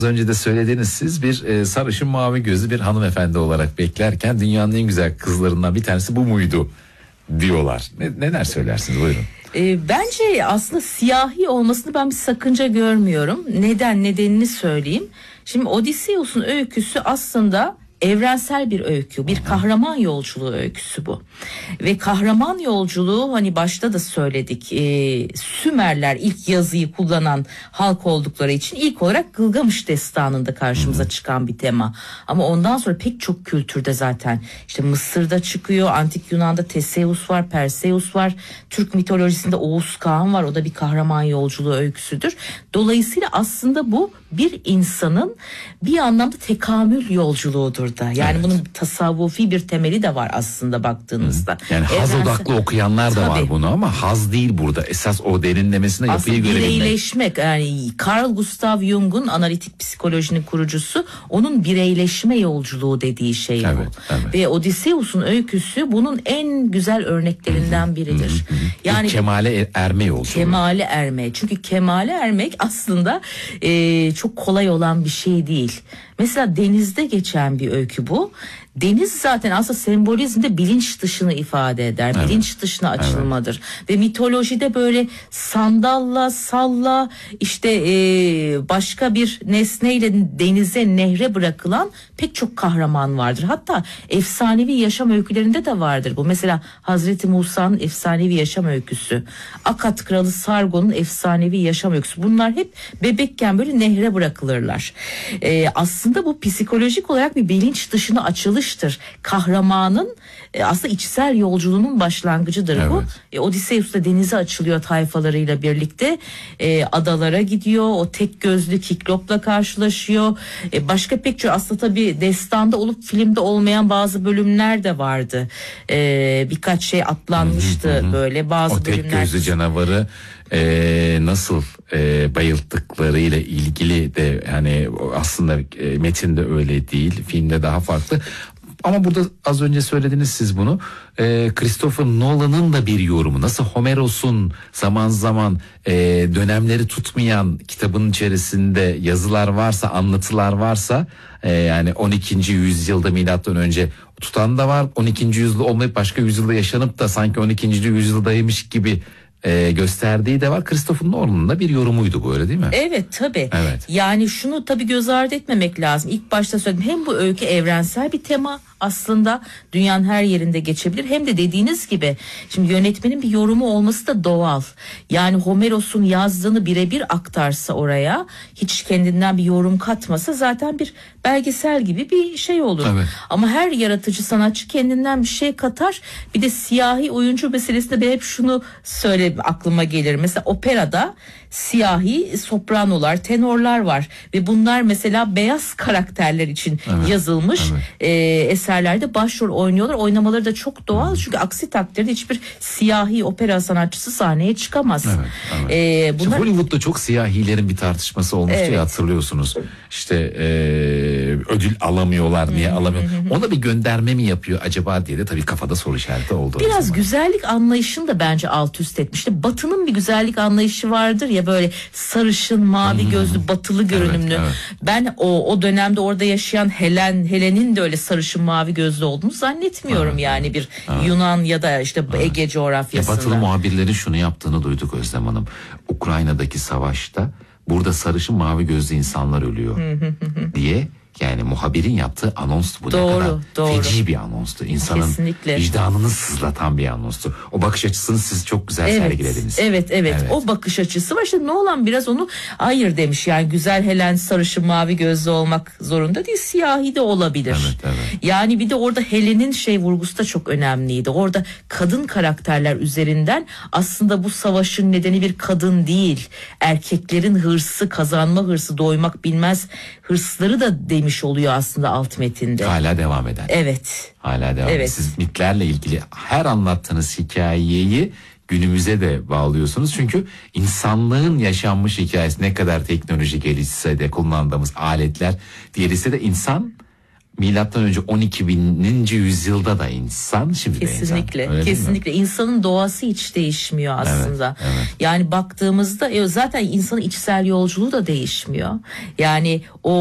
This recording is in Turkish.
Az önce de söylediğiniz siz bir sarışın mavi gözlü bir hanımefendi olarak beklerken dünyanın en güzel kızlarından bir tanesi bu muydu diyorlar. Neler söylersiniz, buyurun. Bence aslında siyahi olmasını ben bir sakınca görmüyorum. Nedenini söyleyeyim. Şimdi Odysseus'un öyküsü aslında evrensel bir öykü, bir kahraman yolculuğu öyküsü bu. Ve kahraman yolculuğu, hani başta da söyledik, Sümerler ilk yazıyı kullanan halk oldukları için ilk olarak Gılgamış destanında karşımıza çıkan bir tema. Ama ondan sonra pek çok kültürde zaten işte Mısır'da çıkıyor, Antik Yunan'da Teseus var, Perseus var, Türk mitolojisinde Oğuz Kağan var, o da bir kahraman yolculuğu öyküsüdür. Dolayısıyla aslında bu bir insanın bir anlamda tekamül yolculuğudur da. Yani evet, bunun tasavvufi bir temeli de var aslında baktığınızda. Yani haz odaklı okuyanlar da var bunu, ama haz değil burada. Esas o derinlemesine yapıyı görebilmek. Bireyleşmek. Yani Carl Gustav Jung'un analitik psikolojinin kurucusu, onun bireyleşme yolculuğu dediği şey bu. Evet. Ve Odysseus'un öyküsü bunun en güzel örneklerinden biridir. Yani kemale erme yolculuğu. Kemale erme. Çünkü kemale ermek aslında çok kolay olan bir şey değil. Mesela denizde geçen bir öykü bu. Deniz zaten aslında sembolizmde bilinç dışını ifade eder. Evet. Bilinç dışına açılmadır. Evet. Ve mitolojide böyle sandalla, salla, işte başka bir nesneyle denize, nehre bırakılan pek çok kahraman vardır. Hatta efsanevi yaşam öykülerinde de vardır bu. Mesela Hazreti Musa'nın efsanevi yaşam öyküsü, Akat kralı Sargon'un efsanevi yaşam öyküsü. Bunlar hep bebekken böyle nehre bırakılırlar. Aslında bu psikolojik olarak bir bilinç dışına açılıştır. Kahramanın aslında içsel yolculuğunun başlangıcıdır bu. Odysseus da denize açılıyor tayfalarıyla birlikte. Adalara gidiyor. O tek gözlü Kiklop'la karşılaşıyor. Başka pek çok aslında tabii destanda olup filmde olmayan bazı bölümler de vardı. Birkaç şey atlanmıştı böyle bazı o bölümler. O tek gözlü canavarı nasıl bayılttıklarıyla ilgili de, yani aslında metinde öyle değil, filmde daha farklı. Ama burada az önce söylediniz siz bunu. Christopher Nolan'ın da bir yorumu. Nasıl Homeros'un zaman zaman dönemleri tutmayan kitabın içerisinde yazılar varsa, anlatılar varsa, yani 12. yüzyılda milattan önce tutan da var. 12. yüzyılda olmayıp başka yüzyılda yaşanıp da sanki 12. yüzyıldaymış gibi gösterdiği de var. Christopher Nolan'ın da bir yorumuydu bu, öyle değil mi? Evet tabii. Evet. Yani şunu tabii göz ardı etmemek lazım. İlk başta söyledim, hem bu öykü evrensel bir tema, aslında dünyanın her yerinde geçebilir, hem de dediğiniz gibi şimdi yönetmenin bir yorumu olması da doğal. Yani Homeros'un yazdığını birebir aktarsa oraya, hiç kendinden bir yorum katmasa zaten bir belgesel gibi bir şey olur. Evet. Ama her yaratıcı sanatçı kendinden bir şey katar. Bir de siyahi oyuncu meselesinde ben hep şunu aklıma gelir. Mesela operada siyahi sopranolar, tenorlar var ve bunlar mesela beyaz karakterler için yazılmış eserlerde başrol oynuyorlar. Oynamaları da çok doğal, çünkü aksi takdirde hiçbir siyahi opera sanatçısı sahneye çıkamaz. Bunlar... İşte Hollywood'da çok siyahilerin bir tartışması olmuştu ya, hatırlıyorsunuz. İşte ödül alamıyorlar, niye alamıyor? Ona bir gönderme mi yapıyor acaba diye de tabii kafada soru işareti oldu. Biraz güzellik anlayışını da bence alt üst etmişti. Batı'nın bir güzellik anlayışı vardır ya, böyle sarışın, mavi gözlü, batılı görünümlü. Evet. Ben o dönemde orada yaşayan Helen'in de öyle sarışın, mavi gözlü olduğunu zannetmiyorum. Yani bir Yunan ya da işte Ege coğrafyasında. Batılı muhabirlerin şunu yaptığını duyduk Özlem Hanım. Ukrayna'daki savaşta burada sarışın, mavi gözlü insanlar ölüyor diye. Yani muhabirin yaptığı anons bu, ne kadar feci bir anonstu. İnsanın kesinlikle vicdanını sızlatan bir anonstu. O bakış açısını siz çok güzel sergilediniz. Evet. O bakış açısı var. İşte Nolan biraz onu hayır demiş. Yani güzel Helen sarışın, mavi gözlü olmak zorunda değil, siyahi de olabilir. Evet. Yani bir de orada Helen'in vurgusu da çok önemliydi. Orada kadın karakterler üzerinden aslında bu savaşın nedeni bir kadın değil, erkeklerin hırsı, kazanma hırsı, doymak bilmez hırsları da demiş oluyor aslında alt metinde. Hala devam eden. Evet. Hala devam eden. Siz mitlerle ilgili her anlattığınız hikayeyi günümüze de bağlıyorsunuz. Çünkü insanlığın yaşanmış hikayesi, ne kadar teknoloji gelişse de kullandığımız aletler diğerisi de insan milattan önce 12.000. yüzyılda da insan, şimdi Kesinlikle, de insan. Öyle değil mi? kesinlikle. İnsanın doğası hiç değişmiyor aslında. Evet. Yani baktığımızda zaten insanın içsel yolculuğu da değişmiyor. Yani o